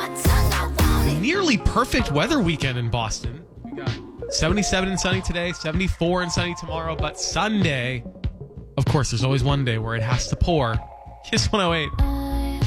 Nearly perfect weather weekend in Boston. We got 77 and sunny today, 74 and sunny tomorrow, but Sunday, of course, there's always one day where it has to pour. Kiss 108.